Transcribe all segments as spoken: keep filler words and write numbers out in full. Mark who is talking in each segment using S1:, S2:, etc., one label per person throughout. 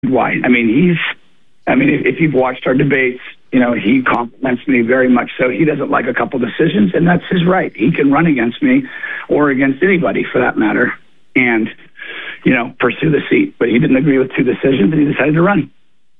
S1: why. I mean, he's, I mean, if, if you've watched our debates, you know, he compliments me very much so. He doesn't like a couple decisions, and that's his right. He can run against me or against anybody for that matter and, you know, pursue the seat. But he didn't agree with two decisions, and he decided to run.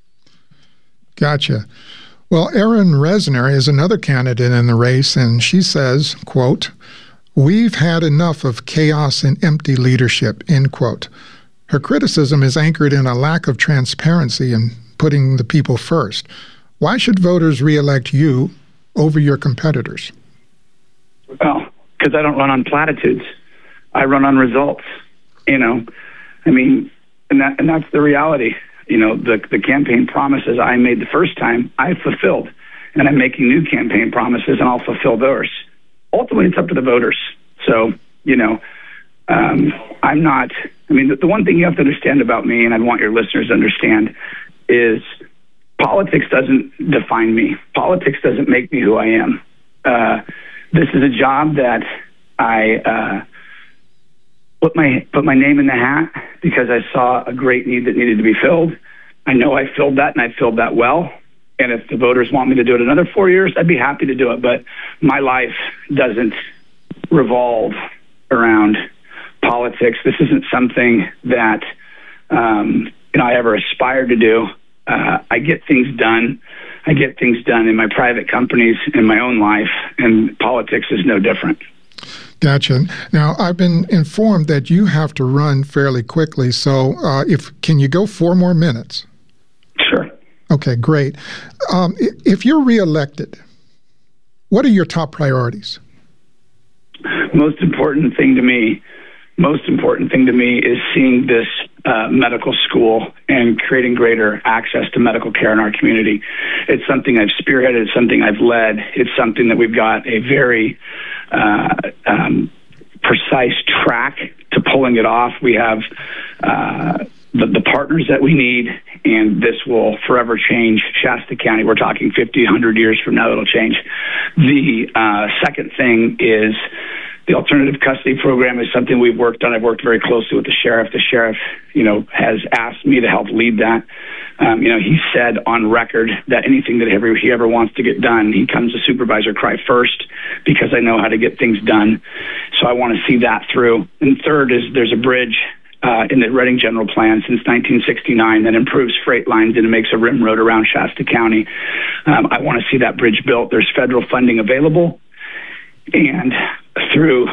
S2: Gotcha. Well, Erin Resner is another candidate in the race, and she says, quote, "We've had enough of chaos and empty leadership," end quote. Her criticism is anchored in a lack of transparency and putting the people first. Why should voters reelect you over your competitors?
S1: Well, because I don't run on platitudes. I run on results. You know, I mean, and that and that's the reality. You know, the the campaign promises I made the first time, I fulfilled. And I'm making new campaign promises, and I'll fulfill those. Ultimately, it's up to the voters. So, you know, um, I'm not, I mean, the, the one thing you have to understand about me, and I want your listeners to understand, is politics doesn't define me. Politics doesn't make me who I am. Uh, this is a job that I uh, put my put my name in the hat because I saw a great need that needed to be filled. I know I filled that, and I filled that well. And if the voters want me to do it another four years, I'd be happy to do it. But my life doesn't revolve around politics. This isn't something that um, you know I ever aspired to do. Uh, I get things done. I get things done in my private companies, in my own life, and politics is no different.
S2: Gotcha. Now, I've been informed that you have to run fairly quickly. So, uh, if can you go four more minutes?
S1: Sure.
S2: Okay, great. Um, if you're reelected, what are your top priorities?
S1: Most important thing to me, most important thing to me is seeing this uh, medical school and creating greater access to medical care in our community. It's something I've spearheaded. It's something I've led. It's something that we've got a very uh, um, precise track to pulling it off. We have uh, the, the partners that we need, and this will forever change Shasta County. We're talking fifty, one hundred years from now, it'll change. The uh, second thing is the alternative custody program is something we've worked on. I've worked very closely with the sheriff. The sheriff, you know, has asked me to help lead that. Um, you know, he said on record that anything that ever, he ever wants to get done, he comes to Supervisor Cry first because I know how to get things done. So I want to see that through. And third is there's a bridge uh, in the Reading General Plan since nineteen sixty-nine that improves freight lines and makes a rim road around Shasta County. Um, I want to see that bridge built. There's federal funding available. And through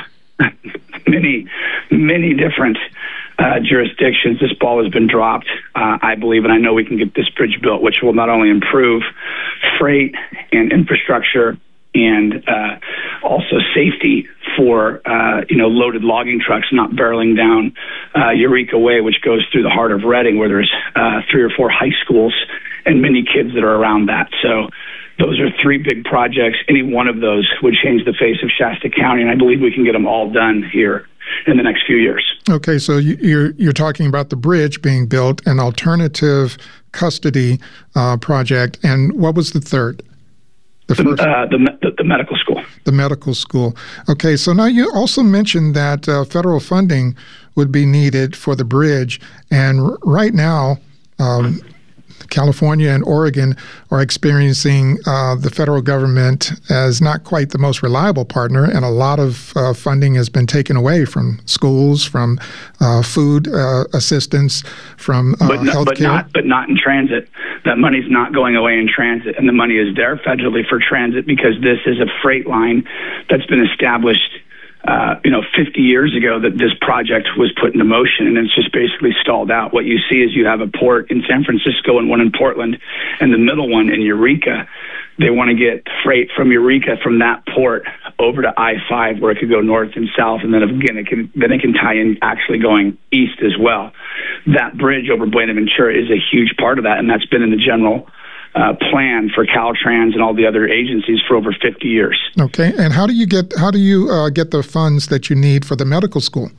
S1: many, many different uh, jurisdictions, this ball has been dropped, uh, I believe, and I know we can get this bridge built, which will not only improve freight and infrastructure and uh, also safety for, uh, you know, loaded logging trucks not barreling down uh, Eureka Way, which goes through the heart of Reading, where there's uh, three or four high schools and many kids that are around that. So those are three big projects. Any one of those would change the face of Shasta County, and I believe we can get them all done here in the next few years. Okay, so you're you're talking about the bridge being built, an alternative custody uh, project, and what was the third? The, the,
S2: first,
S1: uh, the, the the medical school.
S2: The medical school. Okay, so now you also mentioned that uh, federal funding would be needed for the bridge, and r- right now, um, California and Oregon are experiencing uh, the federal government as not quite the most reliable partner, and a lot of uh, funding has been taken away from schools, from uh, food uh, assistance, from uh,
S1: but,
S2: health
S1: but
S2: care.
S1: Not, but not in transit. That money's not going away in transit, and the money is there federally for transit because this is a freight line that's been established Uh, you know, fifty years ago that this project was put into motion, and it's just basically stalled out. What you see is you have a port in San Francisco and one in Portland, and the middle one in Eureka. They want to get freight from Eureka, from that port, over to I five, where it could go north and south, and then again, it can then it can tie in actually going east as well. That bridge over Buenaventura is a huge part of that, and that's been in the general Uh, plan for Caltrans and all the other agencies for over fifty years.
S2: Okay, and how do you get how do you uh, get the funds that you need for the medical school?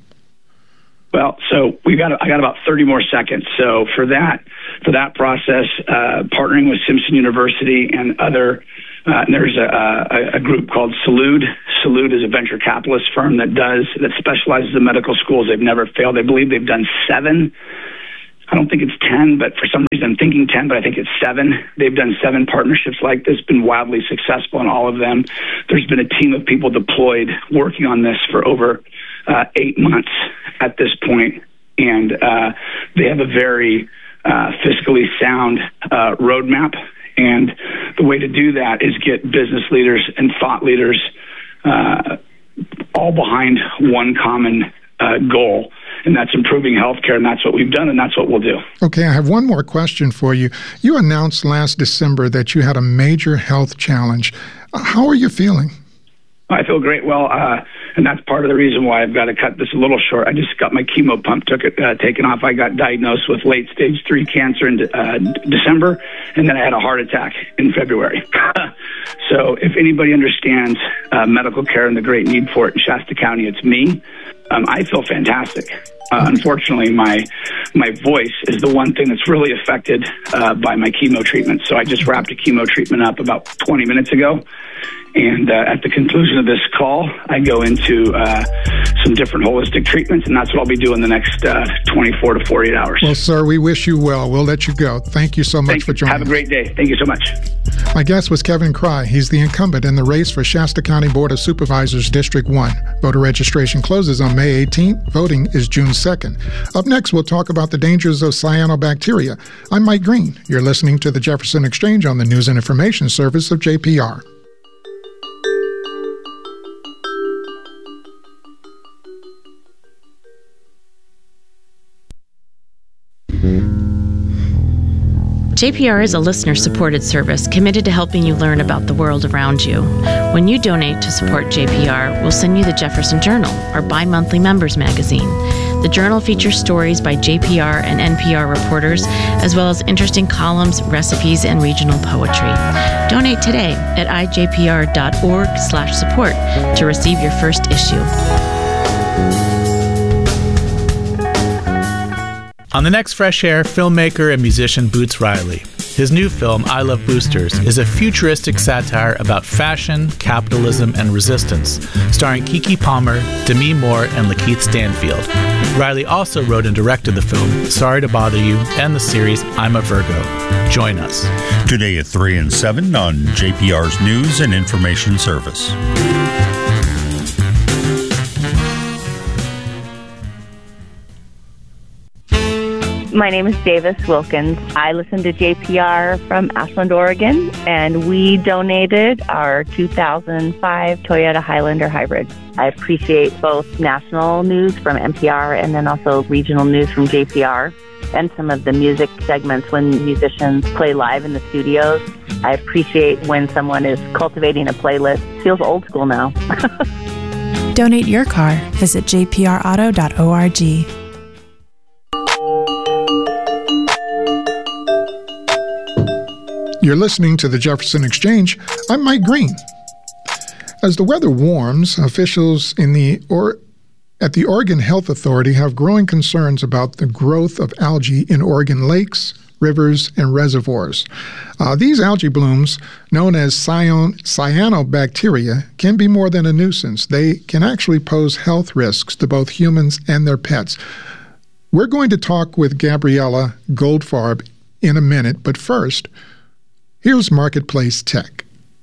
S1: Well, so we got I got about thirty more seconds. So for that for that process, uh, partnering with Simpson University and other, uh, and there's a, a, a group called Salud. Salud is a venture capitalist firm that does that specializes in medical schools. They've never failed. I believe they've done seven I don't think it's ten, but for some reason I'm thinking ten, but I think it's seven. They've done seven partnerships like this, been wildly successful in all of them. There's been a team of people deployed working on this for over uh, eight months at this point, and uh, they have a very uh, fiscally sound uh, roadmap. And the way to do that is get business leaders and thought leaders uh, all behind one common uh, goal, and that's improving healthcare, and that's what we've done, and that's what we'll do.
S2: Okay, I have one more question for you. You announced last December that you had a major health challenge. How are you feeling?
S1: I feel great. Well, uh, and that's part of the reason why I've got to cut this a little short. I just got my chemo pump took it, uh, taken off. I got diagnosed with late stage three cancer in uh, December, and then I had a heart attack in February. So if anybody understands uh, medical care and the great need for it in Shasta County, it's me. Um, I feel fantastic. Uh, unfortunately, my my voice is the one thing that's really affected uh, by my chemo treatment. So I just wrapped a chemo treatment up about twenty minutes ago. And uh, at the conclusion of this call, I go into uh, some different holistic treatments, and that's what I'll be doing the next uh, twenty-four to forty-eight hours.
S2: Well, sir, we wish you well. We'll let you go. Thank you so much
S1: Thank
S2: for joining us.
S1: Have a great day. Thank you so much.
S2: My guest was Kevin Cry. He's the incumbent in the race for Shasta County Board of Supervisors District one. Voter registration closes on May eighteenth. Voting is June second. Up next, we'll talk about the dangers of cyanobacteria. I'm Mike Green. You're listening to the Jefferson Exchange on the News and Information Service of J P R.
S3: J P R is a listener-supported service committed to helping you learn about the world around you. When you donate to support J P R, we'll send you the Jefferson Journal, our bi-monthly members magazine. The journal features stories by J P R and N P R reporters, as well as interesting columns, recipes, and regional poetry. Donate today at i j p r dot org slash support to receive your first issue.
S4: On the next Fresh Air, filmmaker and musician Boots Riley. His new film, I Love Boosters, is a futuristic satire about fashion, capitalism, and resistance, starring Keke Palmer, Demi Moore, and Lakeith Stanfield. Riley also wrote and directed the film Sorry to Bother You and the series I'm a Virgo. Join us.
S5: Today at three and seven on J P R's News and Information Service.
S6: My name is Davis Wilkins. I listen to J P R from Ashland, Oregon, and we donated our two thousand five Toyota Highlander Hybrid. I appreciate both national news from N P R and then also regional news from J P R and some of the music segments when musicians play live in the studios. I appreciate when someone is cultivating a playlist. It feels old school now.
S7: Donate your car. Visit j p r auto dot org.
S2: You're listening to the Jefferson Exchange. I'm Mike Green. As the weather warms, officials in the or at the Oregon Health Authority have growing concerns about the growth of algae in Oregon lakes, rivers, and reservoirs. Uh, these algae blooms, known as cyan- cyanobacteria, can be more than a nuisance. They can actually pose health risks to both humans and their pets. We're going to talk with Gabriella Goldfarb in a minute, but first, here's Marketplace Tech.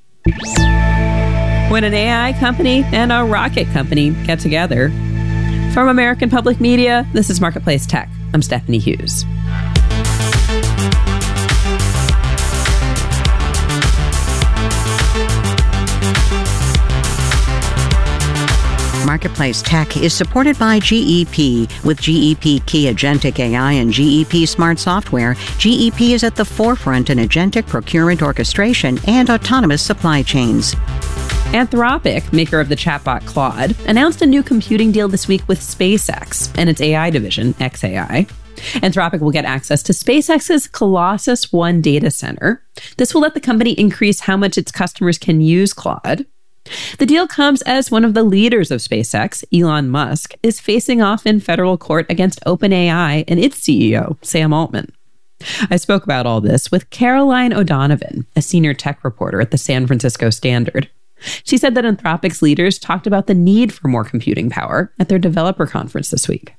S8: When an A I company and a rocket company get together. From American Public Media, this is Marketplace Tech. I'm Stephanie Hughes.
S9: Marketplace Tech is supported by G E P. With G E P Key Agentic A I and G E P Smart Software, G E P is at the forefront in agentic procurement orchestration and autonomous supply chains.
S8: Anthropic, maker of the chatbot Claude, announced a new computing deal this week with SpaceX and its A I division, X A I. Anthropic will get access to SpaceX's Colossus One data center. This will let the company increase how much its customers can use Claude. The deal comes as one of the leaders of SpaceX, Elon Musk, is facing off in federal court against OpenAI and its C E O, Sam Altman. I spoke about all this with Caroline O'Donovan, a senior tech reporter at the San Francisco Standard. She said that Anthropic's leaders talked about the need for more computing power at their developer conference this week.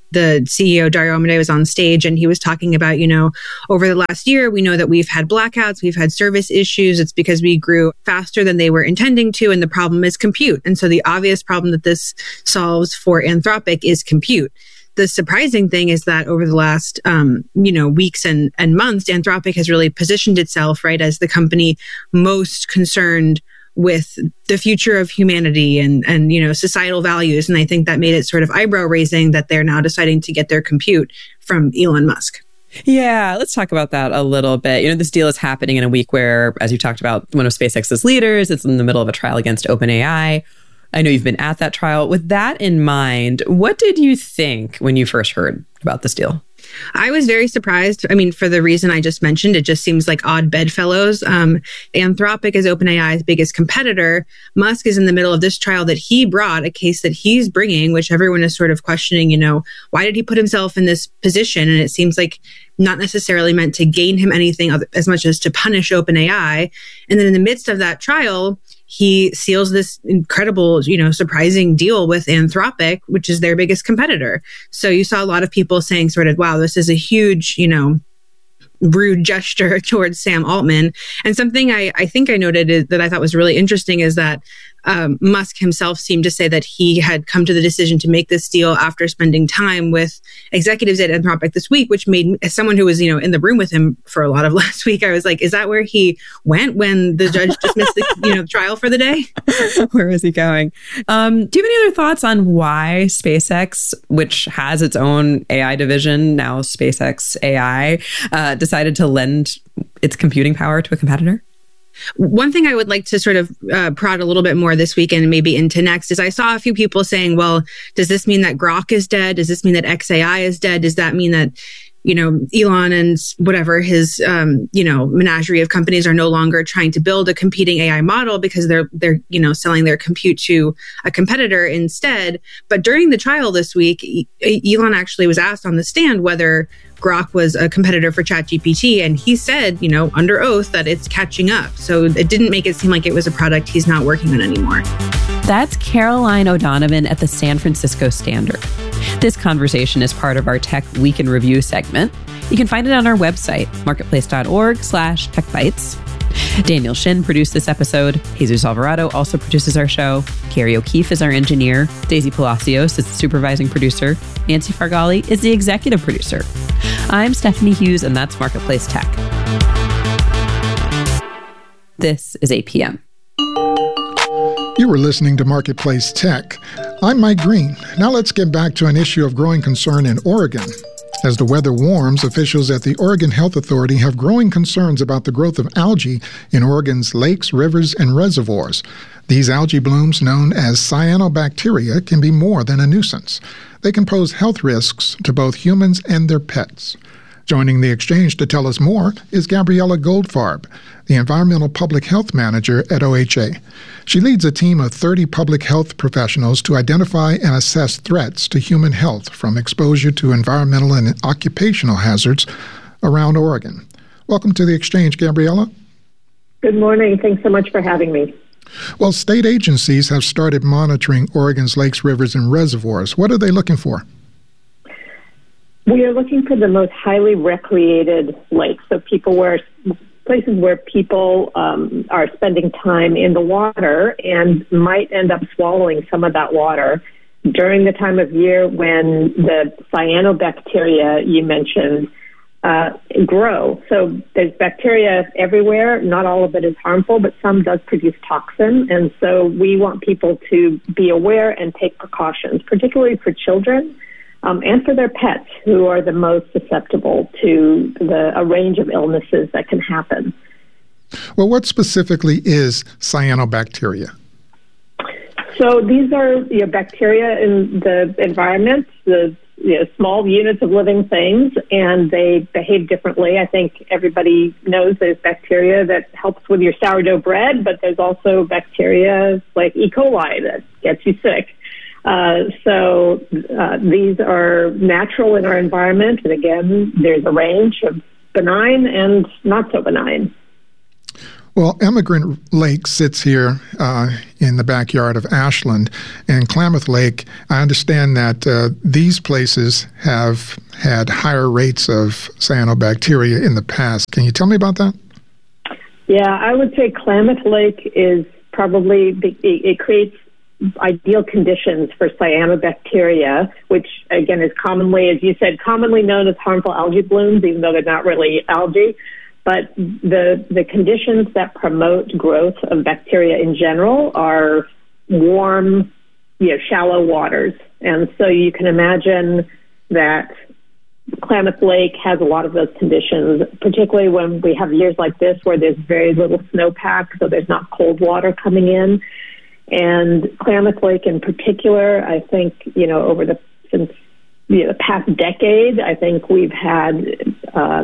S10: the C E O, Dario Amodei, was on stage and he was talking about, you know, over the last year, we know that we've had blackouts, we've had service issues. It's because we grew faster than they were intending to. And the problem is compute. And so the obvious problem that this solves for Anthropic is compute. The surprising thing is that over the last, um, you know, weeks and, and months, Anthropic has really positioned itself, right, as the company most concerned with the future of humanity and, and, you know, societal values. And I think that made it sort of eyebrow raising that they're now deciding to get their compute from Elon Musk.
S8: Yeah, let's talk about that a little bit. You know, this deal is happening in a week where, as you talked about, one of SpaceX's leaders, it's in the middle of a trial against OpenAI. I know you've been at that trial. With that in mind, what did you think when you first heard about this deal?
S10: I was very surprised. I mean, for the reason I just mentioned, it just seems like odd bedfellows. Um, Anthropic is OpenAI's biggest competitor. Musk is in the middle of this trial that he brought, a case that he's bringing, which everyone is sort of questioning, you know, why did he put himself in this position? And it seems like not necessarily meant to gain him anything as much as to punish OpenAI. And then in the midst of that trial, he seals this incredible, you know, surprising deal with Anthropic, which is their biggest competitor. So you saw a lot of people saying sort of, wow, this is a huge, you know, rude gesture towards Sam Altman. And something I, I think I noted is, that I thought was really interesting is that um, Musk himself seemed to say that he had come to the decision to make this deal after spending time with executives at Anthropic this week, which made me, as someone who was, you know, in the room with him for a lot of last week, I was like, is that where he went when the judge dismissed the, you know, trial for the day?
S8: Where was he going? Um, do you have any other thoughts on why SpaceX, which has its own A I division, now SpaceX A I, uh, decided to lend its computing power to a competitor?
S10: One thing I would like to sort of uh, prod a little bit more this weekend and maybe into next is I saw a few people saying, well, does this mean that Grok is dead? Does this mean that X A I is dead? Does that mean that, you know, Elon and whatever his, um, you know, menagerie of companies are no longer trying to build a competing A I model because they're, they're, you know, selling their compute to a competitor instead? But during the trial this week, Elon actually was asked on the stand whether Grok was a competitor for ChatGPT, and he said, you know, under oath that it's catching up. So it didn't make it seem like it was a product he's not working on anymore.
S8: That's Caroline O'Donovan at the San Francisco Standard. This conversation is part of our Tech Week in Review segment. You can find it on our website, marketplace.org slash techbytes. Daniel Shin produced this episode. Jesus Alvarado also produces our show. Carrie O'Keefe is our engineer. Daisy Palacios is the supervising producer. Nancy Fargali is the executive producer. I'm Stephanie Hughes, and that's Marketplace Tech. This is eight p.m.
S2: You were listening to Marketplace Tech. I'm Mike Green. Now let's get back to an issue of growing concern in Oregon. As the weather warms, officials at the Oregon Health Authority have growing concerns about the growth of algae in Oregon's lakes, rivers, and reservoirs. These algae blooms, known as cyanobacteria, can be more than a nuisance. They can pose health risks to both humans and their pets. Joining the exchange to tell us more is Gabriella Goldfarb, the Environmental Public Health Manager at O H A. She leads a team of thirty public health professionals to identify and assess threats to human health from exposure to environmental and occupational hazards around Oregon. Welcome to the exchange, Gabriella.
S11: Good morning. Thanks so much for having me.
S2: Well, state agencies have started monitoring Oregon's lakes, rivers, and reservoirs. What are they looking for?
S11: We are looking for the most highly recreated lakes, so people where places where people um, are spending time in the water and might end up swallowing some of that water during the time of year when the cyanobacteria you mentioned uh, grow. So there's bacteria everywhere. Not all of it is harmful, but some does produce toxin. And so we want people to be aware and take precautions, particularly for children. Um, and for their pets, who are the most susceptible to the, a range of illnesses that can happen.
S2: Well, what specifically is cyanobacteria?
S11: So these are you know, bacteria in the environment, the you know, small units of living things, and they behave differently. I think everybody knows there's bacteria that helps with your sourdough bread, but there's also bacteria like E. coli that gets you sick. Uh, so uh, these are natural in our environment, and again, there's a range of benign and not so benign.
S2: Well, Emigrant Lake sits here uh, in the backyard of Ashland, and Klamath Lake, I understand that uh, these places have had higher rates of cyanobacteria in the past. Can you tell me about that?
S11: Yeah, I would say Klamath Lake is probably, it, it creates ideal conditions for cyanobacteria, which again is commonly, as you said, commonly known as harmful algae blooms, even though they're not really algae. But the the conditions that promote growth of bacteria in general are warm, you know, shallow waters. And so you can imagine that Klamath Lake has a lot of those conditions, particularly when we have years like this where there's very little snowpack, so there's not cold water coming in. And Klamath Lake in particular, I think, you know, over the since you know, the past decade, I think we've had uh,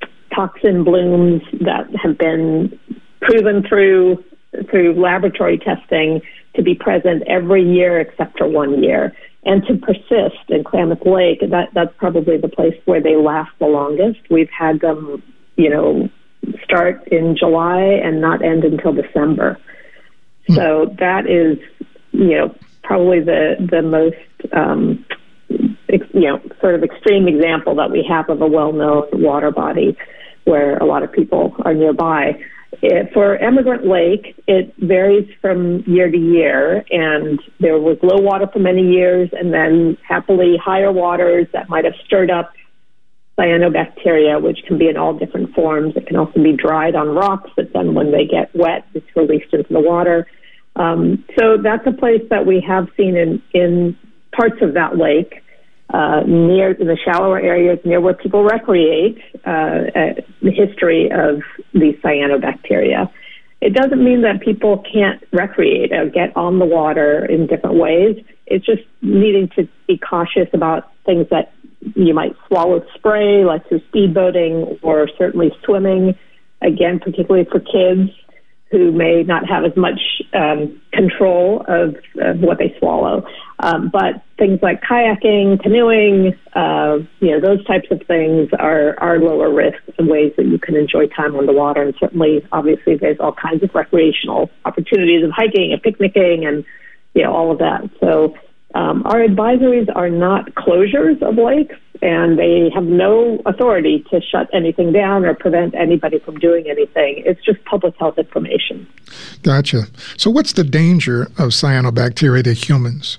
S11: toxin blooms that have been proven through through laboratory testing to be present every year except for one year. And to persist in Klamath Lake, that, that's probably the place where they last the longest. We've had them, you know, start in July and not end until December. Mm. So that is, you know, probably the, the most, um, ex, you know, sort of extreme example that we have of a well-known water body where a lot of people are nearby. It, for Emigrant Lake, it varies from year to year, and there was low water for many years, and then happily higher waters that might have stirred up cyanobacteria, which can be in all different forms. It can also be dried on rocks, but then when they get wet, it's released into the water. Um, so that's a place that we have seen in, in parts of that lake, uh, near in the shallower areas, near where people recreate, uh, the history of these cyanobacteria. It doesn't mean that people can't recreate or get on the water in different ways. It's just needing to be cautious about things that you might swallow spray, like through speedboating or certainly swimming, again, particularly for kids who may not have as much um, control of, of what they swallow. Um, but things like kayaking, canoeing, uh, you know, those types of things are, are lower risk and ways that you can enjoy time on the water. And certainly, obviously, there's all kinds of recreational opportunities of hiking and picnicking and, you know, all of that. So um, our advisories are not closures of lakes, and they have no authority to shut anything down or prevent anybody from doing anything. It's just public health information. Gotcha. So what's the danger of cyanobacteria to humans?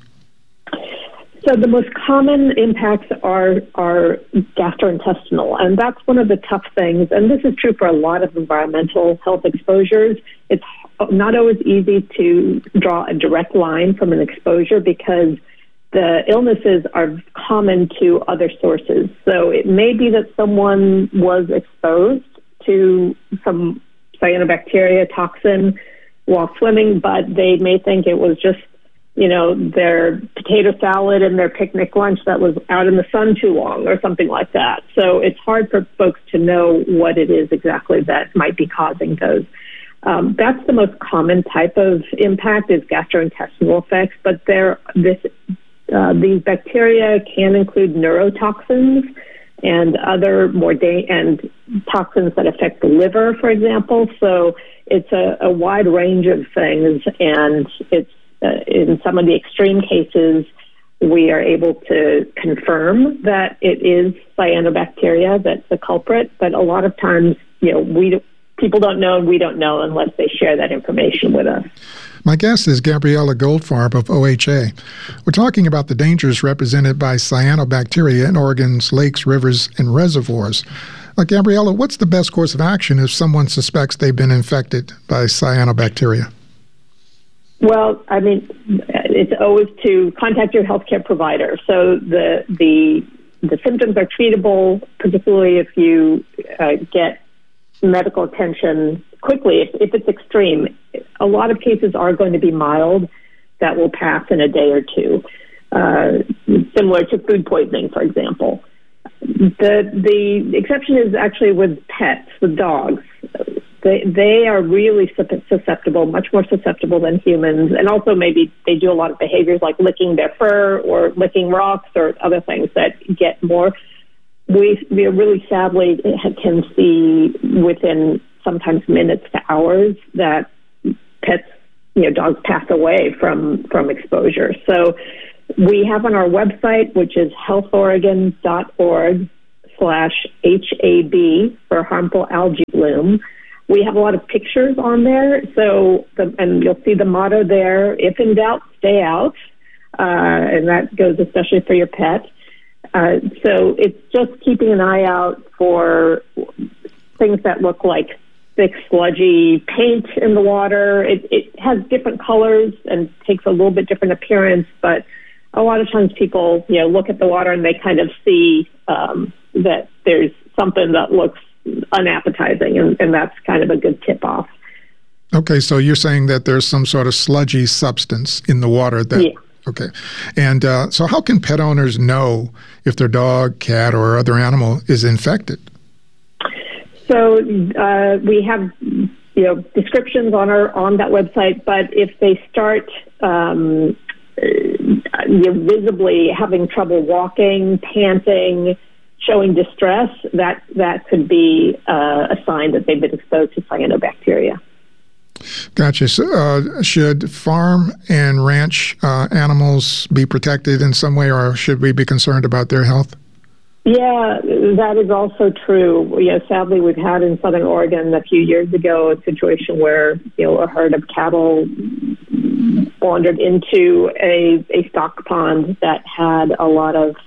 S11: So the most common impacts are, are gastrointestinal, and that's one of the tough things. And this is true for a lot of environmental health exposures. It's not always easy to draw a direct line from an exposure because the illnesses are common to other sources. So it may be that someone was exposed to some cyanobacteria toxin while swimming, but they may think it was just, you know, their potato salad and their picnic lunch that was out in the sun too long or something like that. So it's hard for folks to know what it is exactly that might be causing those. Um, that's the most common type of impact is gastrointestinal effects, but there, this, uh, these bacteria can include neurotoxins and other more da- and toxins that affect the liver, for example. So it's a, a wide range of things, and it's uh, in some of the extreme cases, we are able to confirm that it is cyanobacteria that's the culprit. But a lot of times, you know, we people don't know and we don't know unless they share that information with us. My guest is Gabriella Goldfarb of O H A. We're talking about the dangers represented by cyanobacteria in Oregon's lakes, rivers, and reservoirs. Uh, Gabriella, what's the best course of action if someone suspects they've been infected by cyanobacteria? Well, I mean, it's always to contact your healthcare provider. So the the the symptoms are treatable, particularly if you uh, get medical attention quickly. If, if it's extreme, a lot of cases are going to be mild that will pass in a day or two, uh, similar to food poisoning, for example. The the exception is actually with pets, with dogs. They, they are really susceptible, much more susceptible than humans, and also maybe they do a lot of behaviors like licking their fur or licking rocks or other things that get more. We, we really sadly can see within sometimes minutes to hours that pets, you know, dogs pass away from, from exposure. So we have on our website, which is health oregon dot org slash H A B for harmful algae bloom. We have a lot of pictures on there. So, the, and you'll see the motto there, if in doubt, stay out. Uh, and that goes especially for your pet. Uh, so it's just keeping an eye out for things that look like thick, sludgy paint in the water. It, it has different colors and takes a little bit different appearance, but a lot of times people, you know, look at the water and they kind of see um, that there's something that looks unappetizing, and, and that's kind of a good tip-off.
S2: Okay, so you're saying that there's some sort of sludgy substance in the water that...
S11: Yeah.
S2: Okay. And uh, so how can pet owners know if their dog, cat, or other animal is infected? So uh, we have, you know, descriptions on our on that website, but if they start um, you know, visibly having trouble walking, panting, showing distress, that, that could be uh, a sign that they've been exposed to cyanobacteria. Gotcha. So, uh, should farm and ranch uh, animals be protected in some way, or should we be concerned about their health? Yeah, that is also true. You know, sadly, we've had in Southern Oregon a few years ago a situation where, you know, a herd of cattle wandered into a, a stock pond that had a lot of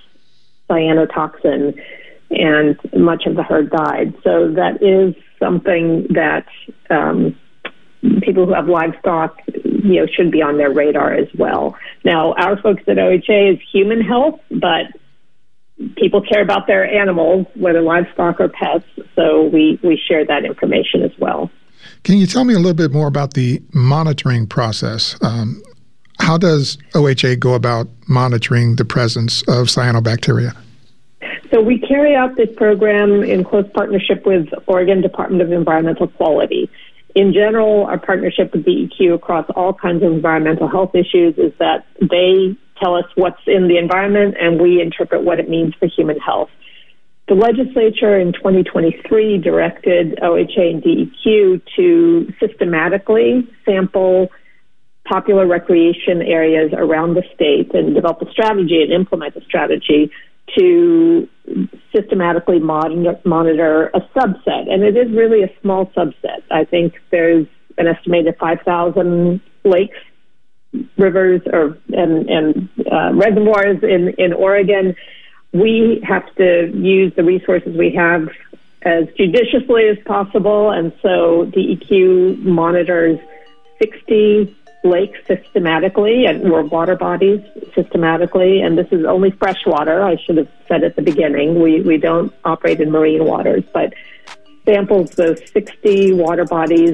S2: cyanotoxin, and much of the herd died. So that is something that um, people who have livestock, you know, should be on their radar as well. Now, our folks at O H A is human health, but people care about their animals, whether livestock or pets, so we, we share that information as well. Can you tell me a little bit more about the monitoring process? Um, how does O H A go about monitoring the presence of cyanobacteria? So we carry out this program in close partnership with Oregon Department of Environmental Quality. In general, our partnership with D E Q across all kinds of environmental health issues is that they tell us what's in the environment and we interpret what it means for human health. The legislature in twenty twenty-three directed O H A and D E Q to systematically sample popular recreation areas around the state and develop a strategy and implement a strategy to systematically monitor, monitor a subset. And it is really a small subset. I think there's an estimated five thousand lakes, rivers, or and, and uh, reservoirs in, in Oregon. We have to use the resources we have as judiciously as possible, and so D E Q monitors sixty lakes systematically, and or water bodies systematically, and this is only fresh water. I should have said at the beginning, we, we don't operate in marine waters, but samples those sixty water bodies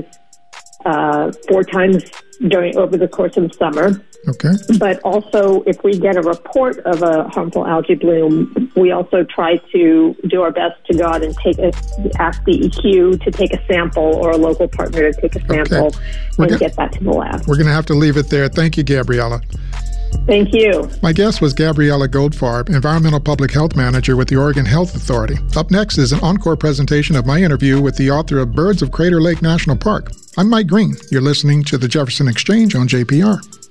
S2: uh, four times during over the course of the summer. Okay. But also, if we get a report of a harmful algae bloom, we also try to do our best to go out and take a, ask D E Q to take a sample, or a local partner to take a sample, okay. and gonna, get that to the lab. We're going to have to leave it there. Thank you, Gabriella. Thank you. My guest was Gabriella Goldfarb, Environmental Public Health Manager with the Oregon Health Authority. Up next is an encore presentation of my interview with the author of Birds of Crater Lake National Park. I'm Mike Green. You're listening to the Jefferson Exchange on J P R.